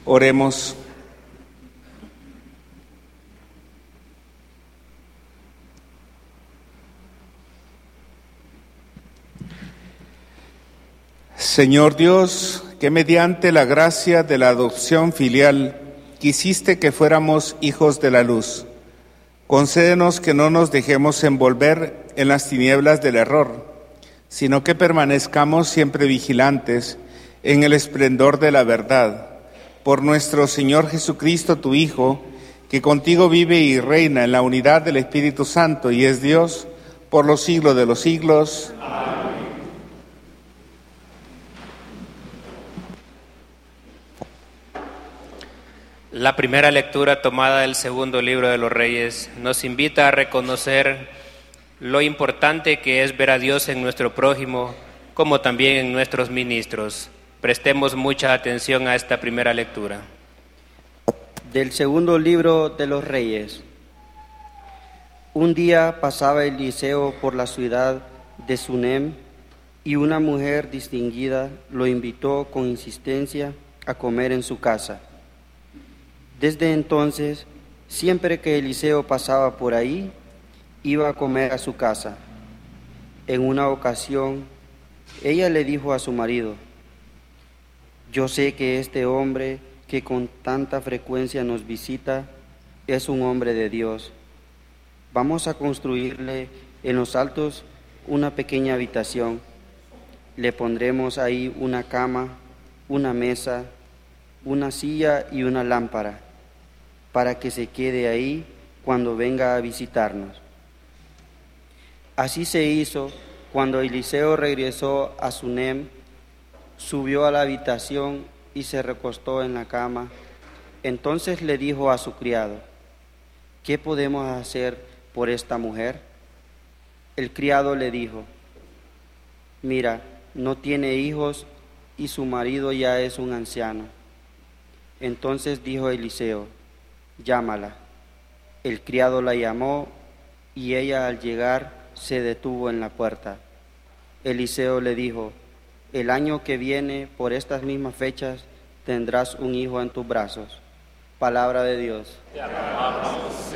Oremos. Señor Dios, que mediante la gracia de la adopción filial quisiste que fuéramos hijos de la luz, concédenos que no nos dejemos envolver en las tinieblas del error, sino que permanezcamos siempre vigilantes en el esplendor de la verdad. Por nuestro Señor Jesucristo, tu Hijo, que contigo vive y reina en la unidad del Espíritu Santo y es Dios por los siglos de los siglos. Amén. La primera lectura tomada del segundo libro de los Reyes nos invita a reconocer lo importante que es ver a Dios en nuestro prójimo, como también en nuestros ministros. Prestemos mucha atención a esta primera lectura. Del segundo libro de los Reyes. Un día pasaba Eliseo por la ciudad de Sunem y una mujer distinguida lo invitó con insistencia a comer en su casa. Desde entonces, siempre que Eliseo pasaba por ahí, iba a comer a su casa. En una ocasión, ella le dijo a su marido: «Yo sé que este hombre que con tanta frecuencia nos visita es un hombre de Dios. Vamos a construirle en los altos una pequeña habitación. Le pondremos ahí una cama, una mesa, una silla y una lámpara, para que se quede ahí cuando venga a visitarnos». Así se hizo. Cuando Eliseo regresó a Sunem, subió a la habitación y se recostó en la cama. Entonces le dijo a su criado: «¿Qué podemos hacer por esta mujer?». El criado le dijo: «Mira, no tiene hijos y su marido ya es un anciano». Entonces dijo Eliseo: «Llámala». El criado la llamó y ella, al llegar, se detuvo en la puerta. Eliseo le dijo: «El año que viene, por estas mismas fechas, tendrás un hijo en tus brazos». Palabra de Dios. Te alabamos,